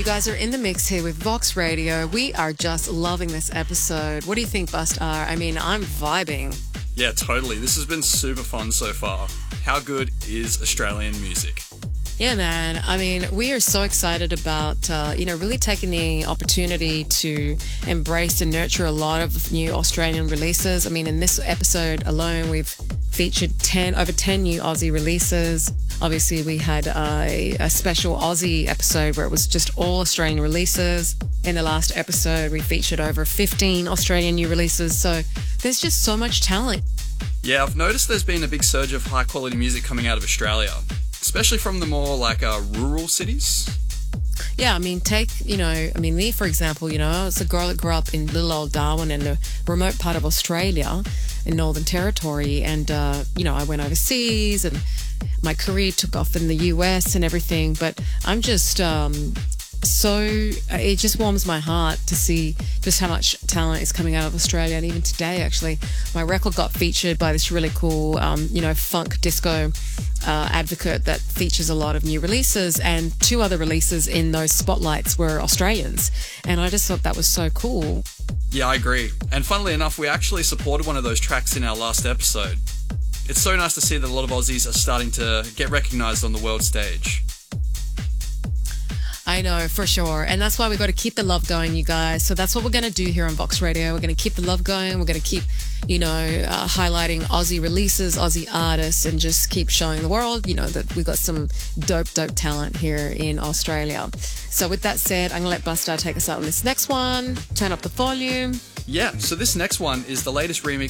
You guys are in the mix here with Vox Radio. We are just loving this episode. What do you think, Bust R? I mean, I'm vibing. Yeah, totally. This has been super fun so far. How good is Australian music? Yeah, man. I mean, we are so excited about, really taking the opportunity to embrace and nurture a lot of new Australian releases. I mean, in this episode alone, we've featured over 10 new Aussie releases. Obviously, we had a special Aussie episode where it was just all Australian releases. In the last episode, we featured over 15 Australian new releases. So there's just so much talent. Yeah, I've noticed there's been a big surge of high-quality music coming out of Australia, especially from the more rural cities. Yeah, I mean, me, for example, I was a girl that grew up in little old Darwin in a remote part of Australia in Northern Territory. And, I went overseas and my career took off in the US and everything. But I'm just it just warms my heart to see just how much talent is coming out of Australia. And even today, actually, my record got featured by this really cool, funk disco advocate that features a lot of new releases, and 2 other releases in those spotlights were Australians. And I just thought that was so cool. Yeah, I agree. And funnily enough, we actually supported one of those tracks in our last episode. It's so nice to see that a lot of Aussies are starting to get recognised on the world stage. I know, for sure. And that's why we've got to keep the love going, you guys. So that's what we're going to do here on Vox Radio. We're going to keep the love going. We're going to keep, highlighting Aussie releases, Aussie artists, and just keep showing the world, that we've got some dope talent here in Australia. So with that said, I'm going to let Buster take us out on this next one. Turn up the volume. Yeah, so this next one is the latest remix